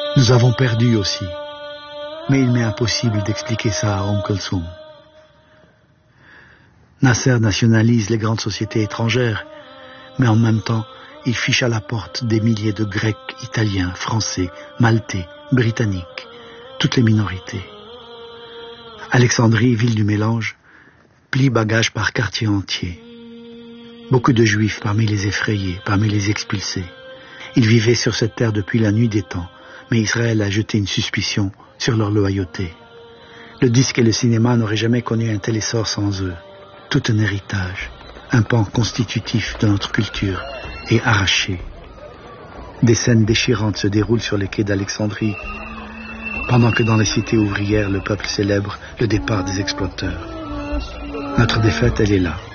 Nous avons perdu aussi. Mais il m'est impossible d'expliquer ça à Kulthum. Nasser nationalise les grandes sociétés étrangères, mais en même temps, il fiche à la porte des milliers de Grecs, Italiens, Français, Maltais, Britanniques, toutes les minorités. Alexandrie, ville du mélange, plie bagages par quartier entier. Beaucoup de Juifs parmi les effrayés, parmi les expulsés. Ils vivaient sur cette terre depuis la nuit des temps, mais Israël a jeté une suspicion sur leur loyauté. Le disque et le cinéma n'auraient jamais connu un tel essor sans eux. Tout un héritage, un pan constitutif de notre culture est arraché. Des scènes déchirantes se déroulent sur les quais d'Alexandrie, pendant que dans les cités ouvrières, le peuple célèbre le départ des exploiteurs. Notre défaite, elle est là.